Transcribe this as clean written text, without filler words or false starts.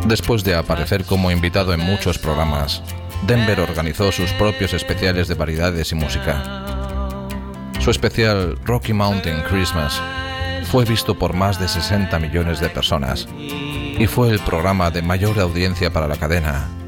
Después de aparecer como invitado en muchos programas, Denver organizó sus propios especiales de variedades y música. Su especial Rocky Mountain Christmas fue visto por más de 60 millones de personas y fue el programa de mayor audiencia para la cadena